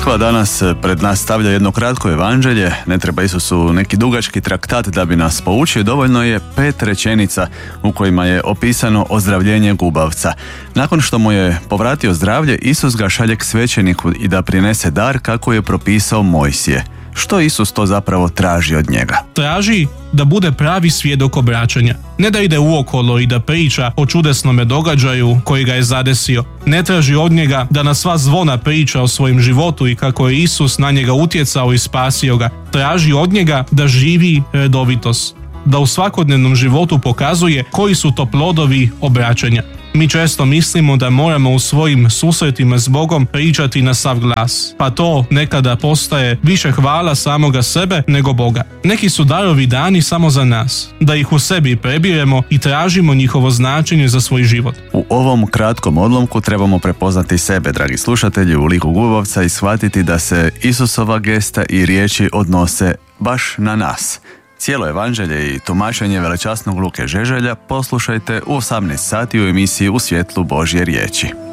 Crkva danas pred nas stavlja jedno kratko evanđelje, ne treba Isusu neki dugački traktat da bi nas poučio, dovoljno je 5 rečenica u kojima je opisano ozdravljenje gubavca. Nakon što mu je povratio zdravlje, Isus ga šalje k svećeniku i da prinese dar kako je propisao Mojsije. Što Isus to zapravo traži od njega? Traži da bude pravi svjedok obraćanja. Ne da ide uokolo i da priča o čudesnome događaju koji ga je zadesio. Ne traži od njega da na sva zvona priča o svojem životu i kako je Isus na njega utjecao i spasio ga. Traži od njega da živi redovitost. Da u svakodnevnom životu pokazuje koji su to plodovi obraćanja. Mi često mislimo da moramo u svojim susretima s Bogom pričati na sav glas, pa to nekada postaje više hvala samoga sebe nego Boga. Neki su darovi dani samo za nas, da ih u sebi prebiremo i tražimo njihovo značenje za svoj život. U ovom kratkom odlomku trebamo prepoznati sebe, dragi slušatelji, u liku gubavca i shvatiti da se Isusova gesta i riječi odnose baš na nas. Cijelo evanđelje i tumačenje velečasnog Luke Žeželja poslušajte u 18 sati u emisiji U svjetlu Božje riječi.